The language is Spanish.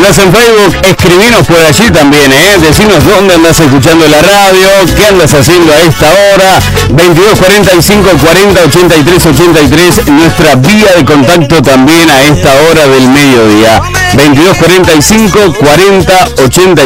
estás en Facebook, escribinos por allí también, decinos dónde andas escuchando la radio, qué andas haciendo a esta hora. 22 45 40 83 83, nuestra vía de contacto también a esta hora del mediodía. 22 45 40 83